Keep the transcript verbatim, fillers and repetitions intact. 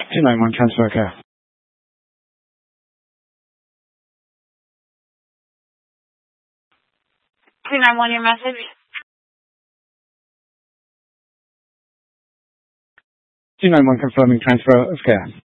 two nine one, transfer of care. two nine one, your message. two nine one, confirming transfer of care.